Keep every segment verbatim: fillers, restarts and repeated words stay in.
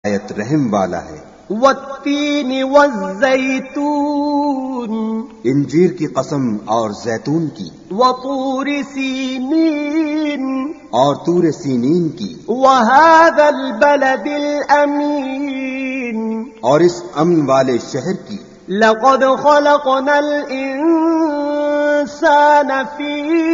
آیت رحم والا ہے۔ والتین والزیتون، انجیر کی قسم اور زیتون کی، وطور سینین، اور طور سینین کی، وهذا البلد الامین، اور اس امن والے شہر کی۔ لقد خلقنا الانسان فی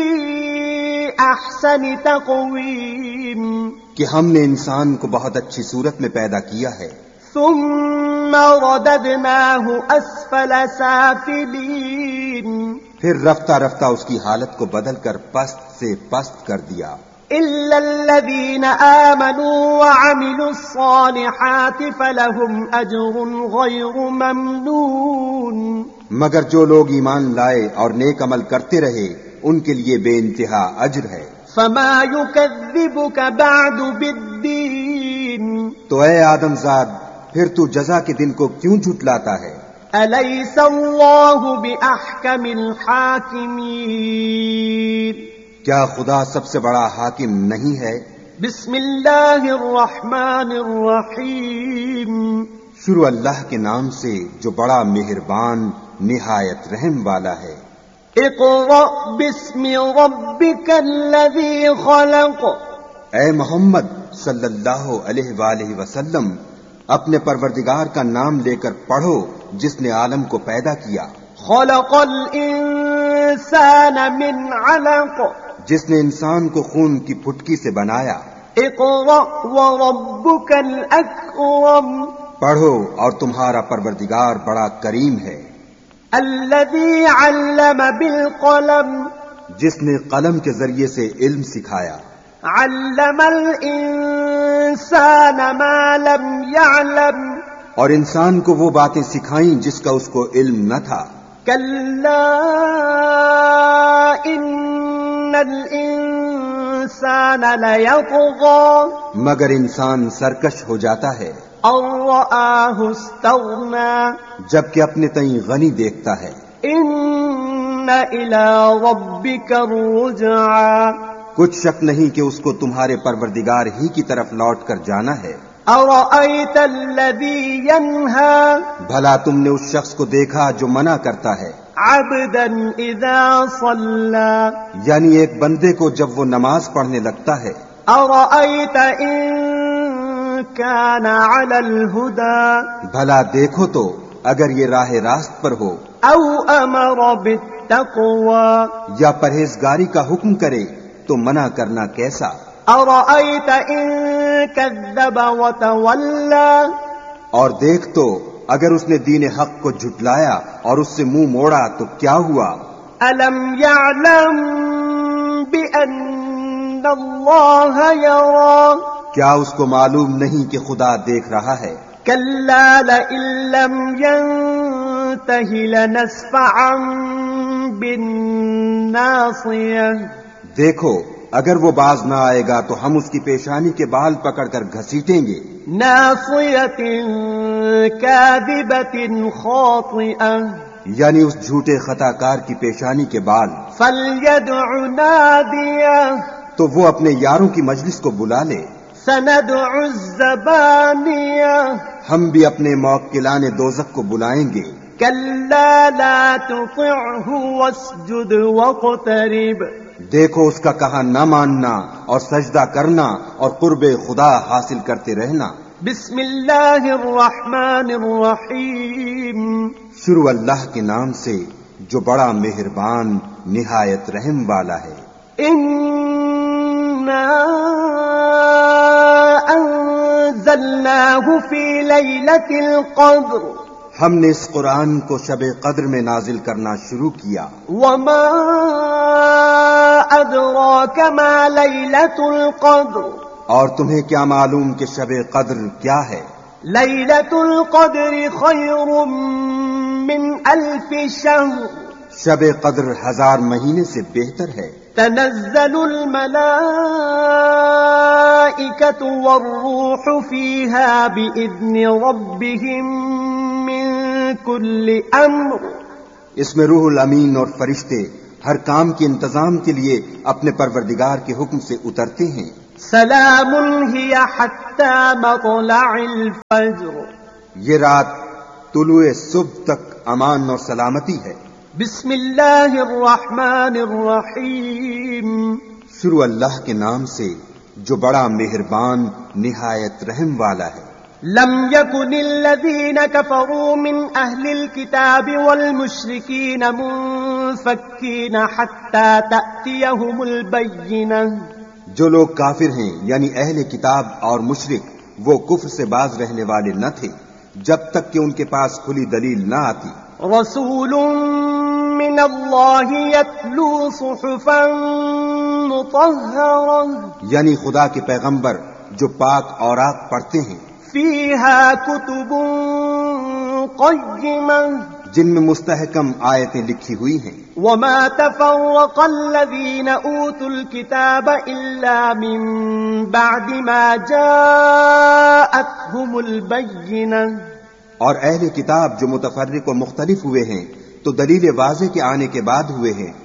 احسن تقویم، کہ ہم نے انسان کو بہت اچھی صورت میں پیدا کیا ہے۔ ثم رددناہ اسفل سافلین، پھر رفتہ رفتہ اس کی حالت کو بدل کر پست سے پست کر دیا۔ الا الذین آمنوا وعملوا الصالحات فلہم اجر غیر ممنون، مگر جو لوگ ایمان لائے اور نیک عمل کرتے رہے ان کے لیے بے انتہا اجر ہے۔ فما یکذبک بعد بالدین، تو اے آدم زاد، پھر تو جزا کے دن کو کیوں جھٹلاتا ہے؟ الیس اللہ باحکم الحاکمین، کیا خدا سب سے بڑا حاکم نہیں ہے؟ بسم اللہ الرحمن الرحیم، شروع اللہ کے نام سے جو بڑا مہربان نہایت رحم والا ہے۔ اقرأ باسم ربک الذی خلق، اے محمد صلی اللہ علیہ وآلہ وسلم، اپنے پروردگار کا نام لے کر پڑھو جس نے عالم کو پیدا کیا۔ خلق الانسان من علق، جس نے انسان کو خون کی پھٹکی سے بنایا۔ اقرأ وربک الاکرم، پڑھو اور تمہارا پروردگار بڑا کریم ہے۔ الذی علم بالقلم، جس نے قلم کے ذریعے سے علم سکھایا۔ علم الانسان ما لم يعلم، اور انسان کو وہ باتیں سکھائیں جس کا اس کو علم نہ تھا۔ کلا ان الانسان لیطغی، مگر انسان سرکش ہو جاتا ہے ان رآہ استغنی، جبکہ اپنے تئیں غنی دیکھتا ہے۔ ان الی ربک الرجعی، کچھ شک نہیں کہ اس کو تمہارے پروردگار ہی کی طرف لوٹ کر جانا ہے۔ ارأیت الذی ینہی، بھلا تم نے اس شخص کو دیکھا جو منع کرتا ہے، عبدا اذا صلی، یعنی ایک بندے کو جب وہ نماز پڑھنے لگتا ہے۔ ارأیت ان کان علی الہدی، بھلا دیکھو تو اگر یہ راہ راست پر ہو، او امر بالتقوی، یا پرہیزگاری کا حکم کرے تو منع کرنا کیسا؟ ارأیت ان کذب وتولی، اور دیکھ تو اگر اس نے دین حق کو جھٹلایا اور اس سے منہ موڑا تو کیا ہوا؟ الم یعلم بان اللہ یری، کیا اس کو معلوم نہیں کہ خدا دیکھ رہا ہے؟ کلا لئن لم ینتہ لنسفعا بالناصیہ، دیکھو اگر وہ باز نہ آئے گا تو ہم اس کی پیشانی کے بال پکڑ کر گھسیٹیں گے۔ ناصیۃ کاذبۃ خاطئہ، یعنی اس جھوٹے خطا کار کی پیشانی کے بال۔ فلیدع نادیہ، تو وہ اپنے یاروں کی مجلس کو بلا لے۔ سندع الزبانیہ، ہم بھی اپنے موکلان دوزخ کو بلائیں گے۔ کلا لا تطعہ واسجد واقترب، دیکھو اس کا کہا نہ ماننا اور سجدہ کرنا اور قرب خدا حاصل کرتے رہنا۔ بسم اللہ الرحمن الرحیم، شروع اللہ کے نام سے جو بڑا مہربان نہایت رحم والا ہے۔ انا انزلناہ فی لیلۃ القدر، ہم نے اس قرآن کو شب قدر میں نازل کرنا شروع کیا۔ وما ادراک ما لیلۃ القدر، اور تمہیں کیا معلوم کہ شب قدر کیا ہے؟ لیلۃ القدر خیر من الف شہر، شب قدر ہزار مہینے سے بہتر ہے۔ تنزل الملائکۃ والروح فیہا بإذن ربہم من کل امر، اس میں روح الامین اور فرشتے ہر کام کے انتظام کے لیے اپنے پروردگار کے حکم سے اترتے ہیں۔ سلام هي حتى مطلع الفجر. یہ رات طلوع صبح تک امان اور سلامتی ہے. بسم اللہ الرحمن الرحیم. شروع اللہ کے نام سے جو بڑا مہربان نہایت رحم والا ہے. لم يكن الذين كفروا من أهل الكتاب والمشركين منفكين حتى تأتيهم البينة. جو لوگ کافر ہیں یعنی اہل کتاب اور مشرک وہ کفر سے باز رہنے والے نہ تھے جب تک کہ ان کے پاس کھلی دلیل نہ آتی. رسول من اللہ یتلو صحفا مطہرہ. یعنی خدا کے پیغمبر جو پاک اوراق پڑھتے ہیں. فیہا کتب قیمہ. جن میں مستحکم آیتیں لکھی ہوئی ہیں. وما تفرق الذین اوتوا الكتاب الا من بعد ما جاءتهم البینہ. اور اہل کتاب جو متفرق و مختلف ہوئے ہیں تو دلیل واضح کے آنے کے بعد ہوئے ہیں.